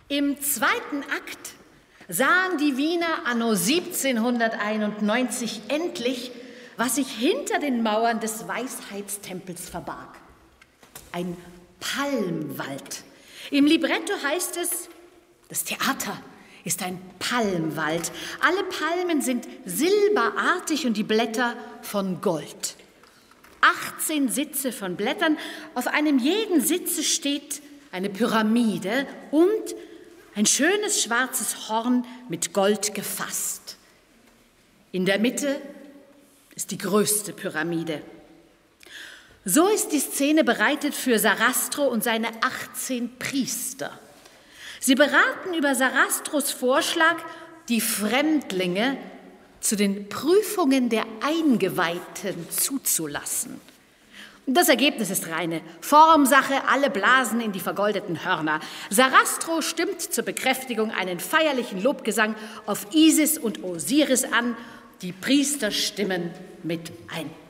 Im zweiten Akt sahen die Wiener anno 1791 endlich, was sich hinter den Mauern des Weisheitstempels verbarg. Ein Palmwald. Im Libretto heißt es, das Theater ist ein Palmwald. Alle Palmen sind silberartig und die Blätter von Gold. 18 Sitze von Blättern, auf einem jeden Sitze steht eine Pyramide und ein schönes schwarzes Horn mit Gold gefasst. In der Mitte ist die größte Pyramide. So ist die Szene bereitet für Sarastro und seine 18 Priester. Sie beraten über Sarastros Vorschlag, die Fremdlinge zu den Prüfungen der Eingeweihten zuzulassen. Das Ergebnis ist reine Formsache, alle blasen in die vergoldeten Hörner. Sarastro stimmt zur Bekräftigung einen feierlichen Lobgesang auf Isis und Osiris an, die Priester stimmen mit ein.